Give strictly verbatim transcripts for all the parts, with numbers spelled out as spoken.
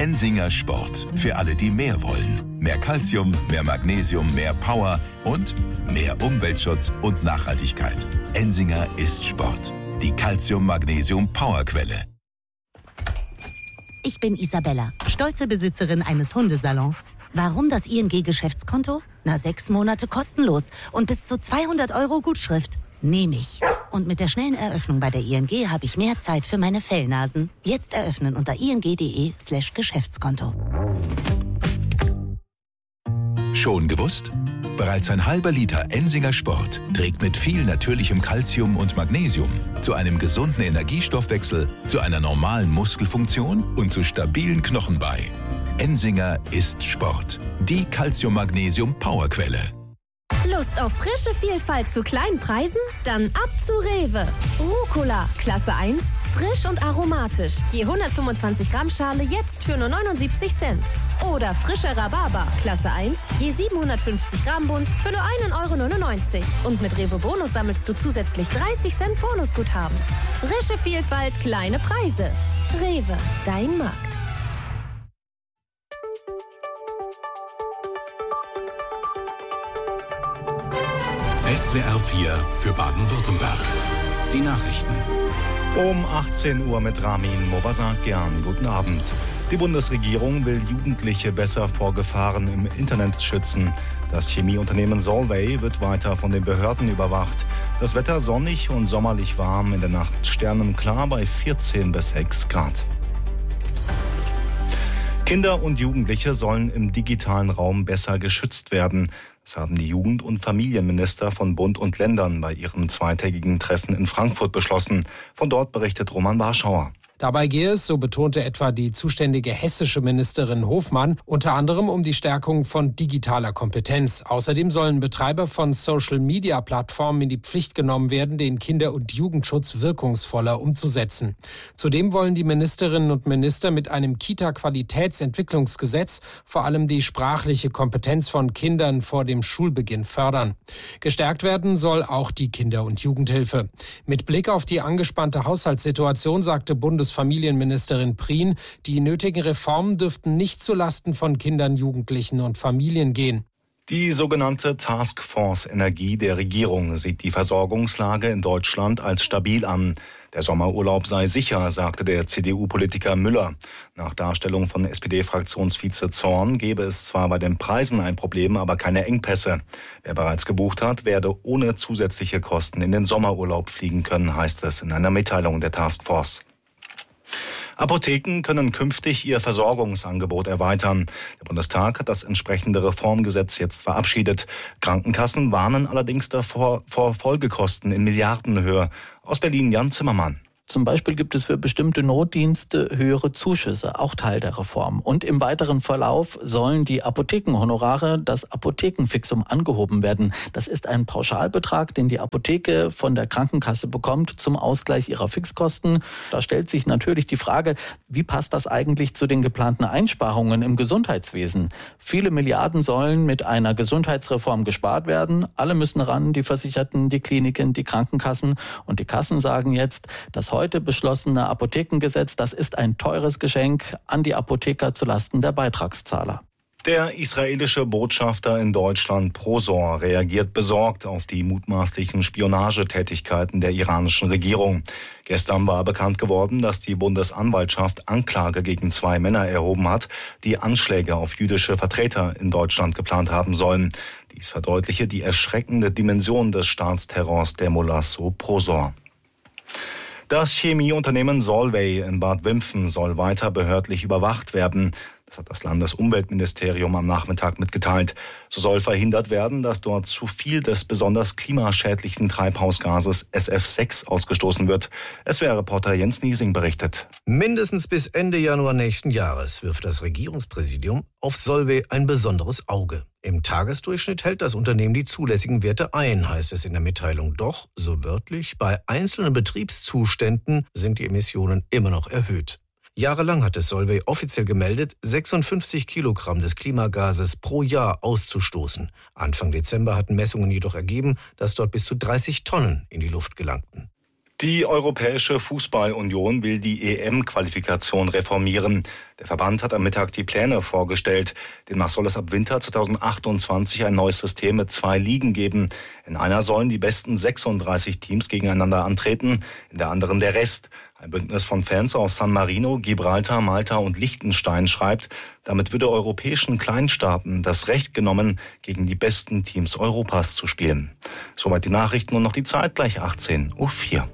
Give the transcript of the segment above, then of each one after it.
Ensinger Sport. Für alle, die mehr wollen. Mehr Calcium, mehr Magnesium, mehr Power und mehr Umweltschutz und Nachhaltigkeit. Ensinger ist Sport. Die Calcium-Magnesium-Powerquelle. Ich bin Isabella, stolze Besitzerin eines Hundesalons. Warum das I N G-Geschäftskonto? Na, sechs Monate kostenlos und bis zu zweihundert Euro Gutschrift. Nehme ich. Und mit der schnellen Eröffnung bei der I N G habe ich mehr Zeit für meine Fellnasen. Jetzt eröffnen unter ing.de slash Geschäftskonto. Schon gewusst? Bereits ein halber Liter Ensinger Sport trägt mit viel natürlichem Calcium und Magnesium zu einem gesunden Energiestoffwechsel, zu einer normalen Muskelfunktion und zu stabilen Knochen bei. Ensinger ist Sport. Die Calcium-Magnesium-Powerquelle. Lust auf frische Vielfalt zu kleinen Preisen? Dann ab zu Rewe. Rucola, Klasse eins, frisch und aromatisch. Je hundertfünfundzwanzig Gramm Schale jetzt für nur neunundsiebzig Cent. Oder frischer Rhabarber, Klasse eins, je siebenhundertfünfzig Gramm Bund für nur ein Euro neunundneunzig. Und mit Rewe Bonus sammelst du zusätzlich dreißig Cent Bonusguthaben. Frische Vielfalt, kleine Preise. Rewe, dein Markt. S W R vier für Baden-Württemberg. Die Nachrichten. Um achtzehn Uhr mit Ramin Mobasakian. Guten Abend. Die Bundesregierung will Jugendliche besser vor Gefahren im Internet schützen. Das Chemieunternehmen Solvay wird weiter von den Behörden überwacht. Das Wetter sonnig und sommerlich warm, in der Nacht sternenklar bei vierzehn bis sechs Grad. Kinder und Jugendliche sollen im digitalen Raum besser geschützt werden. Das haben die Jugend- und Familienminister von Bund und Ländern bei ihrem zweitägigen Treffen in Frankfurt beschlossen. Von dort berichtet Roman Warschauer. Dabei gehe es, so betonte etwa die zuständige hessische Ministerin Hofmann, unter anderem um die Stärkung von digitaler Kompetenz. Außerdem sollen Betreiber von Social-Media-Plattformen in die Pflicht genommen werden, den Kinder- und Jugendschutz wirkungsvoller umzusetzen. Zudem wollen die Ministerinnen und Minister mit einem Kita-Qualitätsentwicklungsgesetz vor allem die sprachliche Kompetenz von Kindern vor dem Schulbeginn fördern. Gestärkt werden soll auch die Kinder- und Jugendhilfe. Mit Blick auf die angespannte Haushaltssituation sagte Bundes Familienministerin Prien, die nötigen Reformen dürften nicht zulasten von Kindern, Jugendlichen und Familien gehen. Die sogenannte Taskforce Energie der Regierung sieht die Versorgungslage in Deutschland als stabil an. Der Sommerurlaub sei sicher, sagte der C D U-Politiker Müller. Nach Darstellung von S P D-Fraktionsvize Zorn gebe es zwar bei den Preisen ein Problem, aber keine Engpässe. Wer bereits gebucht hat, werde ohne zusätzliche Kosten in den Sommerurlaub fliegen können, heißt es in einer Mitteilung der Taskforce. Apotheken können künftig ihr Versorgungsangebot erweitern. Der Bundestag hat das entsprechende Reformgesetz jetzt verabschiedet. Krankenkassen warnen allerdings davor vor Folgekosten in Milliardenhöhe. Aus Berlin Jan Zimmermann. Zum Beispiel gibt es für bestimmte Notdienste höhere Zuschüsse, auch Teil der Reform. Und im weiteren Verlauf sollen die Apothekenhonorare, das Apothekenfixum, angehoben werden. Das ist ein Pauschalbetrag, den die Apotheke von der Krankenkasse bekommt zum Ausgleich ihrer Fixkosten. Da stellt sich natürlich die Frage, wie passt das eigentlich zu den geplanten Einsparungen im Gesundheitswesen? Viele Milliarden sollen mit einer Gesundheitsreform gespart werden. Alle müssen ran, die Versicherten, die Kliniken, die Krankenkassen. Und die Kassen sagen jetzt, das heute beschlossene Apothekengesetz, das ist ein teures Geschenk an die Apotheker zulasten der Beitragszahler. Der israelische Botschafter in Deutschland Prosor reagiert besorgt auf die mutmaßlichen Spionagetätigkeiten der iranischen Regierung. Gestern war bekannt geworden, dass die Bundesanwaltschaft Anklage gegen zwei Männer erhoben hat, die Anschläge auf jüdische Vertreter in Deutschland geplant haben sollen. Dies verdeutliche die erschreckende Dimension des Staatsterrors der Mullahs, so Prosor. Das Chemieunternehmen Solvay in Bad Wimpfen soll weiter behördlich überwacht werden. Das hat das Landesumweltministerium am Nachmittag mitgeteilt. So soll verhindert werden, dass dort zu viel des besonders klimaschädlichen Treibhausgases S F sechs ausgestoßen wird. S W R-Reporter Jens Niesing berichtet. Mindestens bis Ende Januar nächsten Jahres wirft das Regierungspräsidium auf Solvay ein besonderes Auge. Im Tagesdurchschnitt hält das Unternehmen die zulässigen Werte ein, heißt es in der Mitteilung. Doch, so wörtlich, bei einzelnen Betriebszuständen sind die Emissionen immer noch erhöht. Jahrelang hat es Solvay offiziell gemeldet, sechsundfünfzig Kilogramm des Klimagases pro Jahr auszustoßen. Anfang Dezember hatten Messungen jedoch ergeben, dass dort bis zu dreißig Tonnen in die Luft gelangten. Die Europäische Fußballunion will die E M-Qualifikation reformieren. Der Verband hat am Mittag die Pläne vorgestellt. Demnach soll es ab Winter zweitausendachtundzwanzig ein neues System mit zwei Ligen geben. In einer sollen die besten sechsunddreißig Teams gegeneinander antreten, in der anderen der Rest. Ein Bündnis von Fans aus San Marino, Gibraltar, Malta und Liechtenstein schreibt, damit würde europäischen Kleinstaaten das Recht genommen, gegen die besten Teams Europas zu spielen. Soweit die Nachrichten und noch die Zeit, gleich achtzehn Uhr vier.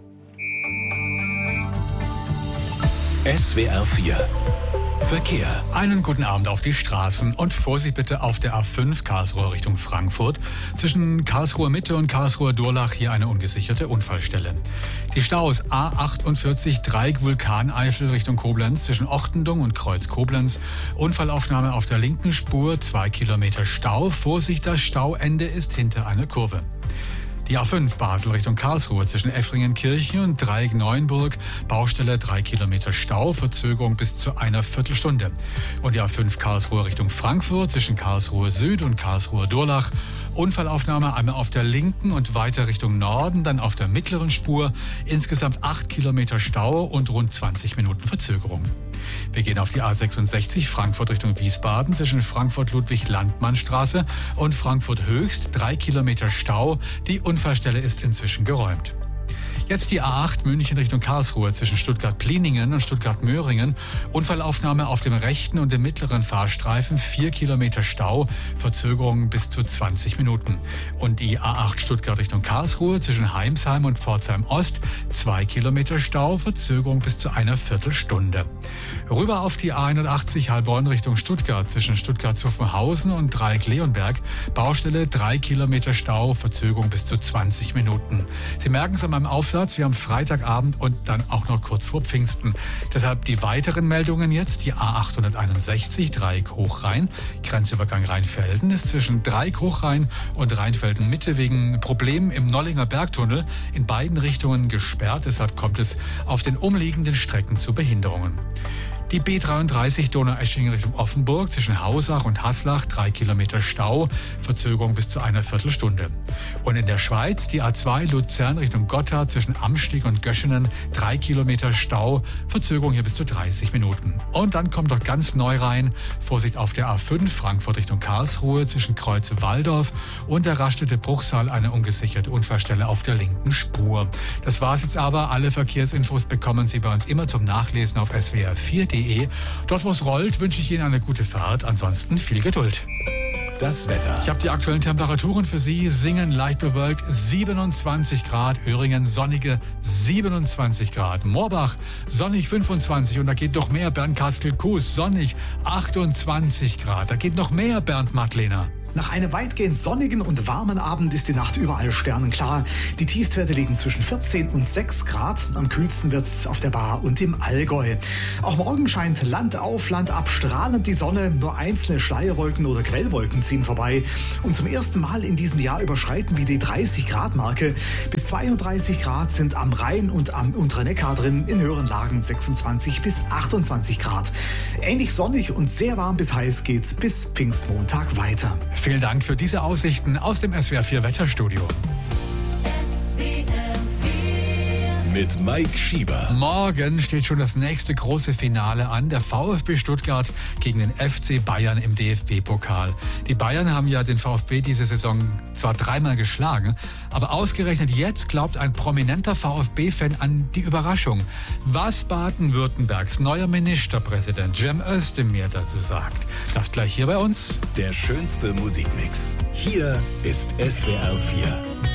S W R vier Verkehr. Einen guten Abend auf die Straßen und Vorsicht bitte auf der A fünf Karlsruhe Richtung Frankfurt. Zwischen Karlsruhe Mitte und Karlsruhe Durlach hier eine ungesicherte Unfallstelle. Die Staus A achtundvierzig Dreieck Vulkaneifel Richtung Koblenz zwischen Ochtendung und Kreuz Koblenz. Unfallaufnahme auf der linken Spur, zwei Kilometer Stau. Vorsicht, das Stauende ist hinter einer Kurve. Die A fünf Basel Richtung Karlsruhe zwischen Effringenkirchen und Dreieck Neuenburg. Baustelle drei Kilometer Stau, Verzögerung bis zu einer Viertelstunde. Und die A fünf Karlsruhe Richtung Frankfurt zwischen Karlsruhe Süd und Karlsruhe Durlach. Unfallaufnahme einmal auf der linken und weiter Richtung Norden, dann auf der mittleren Spur. Insgesamt acht Kilometer Stau und rund zwanzig Minuten Verzögerung. Wir gehen auf die A sechsundsechzig Frankfurt Richtung Wiesbaden zwischen Frankfurt-Ludwig-Landmann-Straße und Frankfurt-Höchst. Drei Kilometer Stau. Die Unfallstelle ist inzwischen geräumt. Jetzt die A acht München Richtung Karlsruhe zwischen Stuttgart-Pliningen und Stuttgart-Möhringen. Unfallaufnahme auf dem rechten und dem mittleren Fahrstreifen. Vier Kilometer Stau, Verzögerung bis zu zwanzig Minuten. Und die A acht Stuttgart Richtung Karlsruhe zwischen Heimsheim und Pforzheim Ost. Zwei Kilometer Stau, Verzögerung bis zu einer Viertelstunde. Rüber auf die A einundachtzig Heilbronn Richtung Stuttgart zwischen Stuttgart-Zuffenhausen und Dreieck-Leonberg. Baustelle drei Kilometer Stau, Verzögerung bis zu zwanzig Minuten. Sie merken es an meinem Aufsatz. Wir haben Freitagabend und dann auch noch kurz vor Pfingsten. Deshalb die weiteren Meldungen jetzt. Die A achthunderteinundsechzig Dreieck Hochrhein. Grenzübergang Rheinfelden ist zwischen Dreieck Hochrhein und Rheinfelden Mitte wegen Problemen im Nollinger Bergtunnel in beiden Richtungen gesperrt. Deshalb kommt es auf den umliegenden Strecken zu Behinderungen. Die B dreiunddreißig Donaueschingen Richtung Offenburg zwischen Hausach und Haslach, drei Kilometer Stau, Verzögerung bis zu einer Viertelstunde. Und in der Schweiz die A zwei Luzern Richtung Gotthard zwischen Amsteg und Göschenen, drei Kilometer Stau, Verzögerung hier bis zu dreißig Minuten. Und dann kommt doch ganz neu rein, Vorsicht auf der A fünf Frankfurt Richtung Karlsruhe zwischen Kreuze-Walldorf und der Raststätte Bruchsal eine ungesicherte Unfallstelle auf der linken Spur. Das war's jetzt aber. Alle Verkehrsinfos bekommen Sie bei uns immer zum Nachlesen auf S W R vier punkt de. Dort, wo es rollt, wünsche ich Ihnen eine gute Fahrt. Ansonsten viel Geduld. Das Wetter. Ich habe die aktuellen Temperaturen für Sie. Singen leicht bewölkt siebenundzwanzig Grad. Öhringen sonnige siebenundzwanzig Grad. Moorbach sonnig fünfundzwanzig. Und da geht noch mehr. Bernkastel-Kues sonnig achtundzwanzig Grad. Da geht noch mehr. Bernd Madlener. Nach einem weitgehend sonnigen und warmen Abend ist die Nacht überall sternenklar. Die Tiefstwerte liegen zwischen vierzehn und sechs Grad. Am kühlsten wird's auf der Baar und im Allgäu. Auch morgen scheint Land auf, Land ab strahlend die Sonne. Nur einzelne Schleierwolken oder Quellwolken ziehen vorbei. Und zum ersten Mal in diesem Jahr überschreiten wir die dreißig Grad Marke. Bis zweiunddreißig Grad sind am Rhein und am unteren Neckar drin. In höheren Lagen sechsundzwanzig bis achtundzwanzig Grad. Ähnlich sonnig und sehr warm bis heiß geht's bis Pfingstmontag weiter. Vielen Dank für diese Aussichten aus dem S W R vier Wetterstudio. Mit Mike Schieber. Morgen steht schon das nächste große Finale an. Der VfB Stuttgart gegen den F C Bayern im D F B-Pokal. Die Bayern haben ja den VfB diese Saison zwar dreimal geschlagen, aber ausgerechnet jetzt glaubt ein prominenter VfB-Fan an die Überraschung. Was Baden-Württembergs neuer Ministerpräsident Cem Özdemir dazu sagt, das gleich hier bei uns. Der schönste Musikmix. Hier ist S W R vier.